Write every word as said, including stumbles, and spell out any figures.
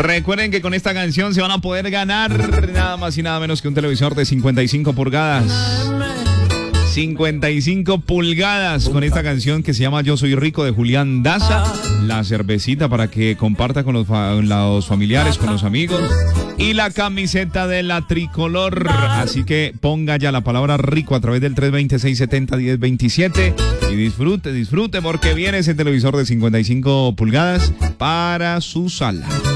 Recuerden que con esta canción se van a poder ganar nada más y nada menos que un televisor de cincuenta y cinco pulgadas. cincuenta y cinco pulgadas con esta canción que se llama Yo Soy Rico de Julián Daza. La cervecita para que comparta con los, fa los familiares, con los amigos. Y la camiseta de la tricolor. Así que ponga ya la palabra rico a través del tres dos cero, seis siete cero, uno cero dos siete. Y disfrute, disfrute porque viene ese televisor de cincuenta y cinco pulgadas para su sala.